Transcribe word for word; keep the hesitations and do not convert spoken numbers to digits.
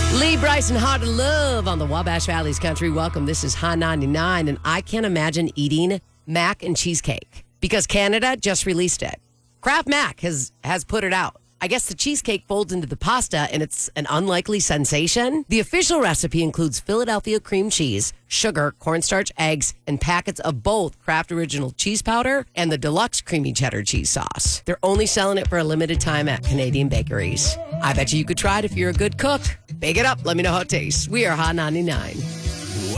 Lee Bryson, Hard to Love on the Wabash Valley's Country. Welcome. This is Hot ninety-nine, and I can't imagine eating mac and cheesecake because Canada just released it. Kraft Mac has has put it out. I guess the cheesecake folds into the pasta, and it's an unlikely sensation. The official recipe includes Philadelphia cream cheese, sugar, cornstarch, eggs, and packets of both Kraft Original cheese powder and the deluxe creamy cheddar cheese sauce. They're only selling it for a limited time at Canadian bakeries. I bet you you could try it if you're a good cook. Bake it up. Let me know how it tastes. We are Hot ninety-nine.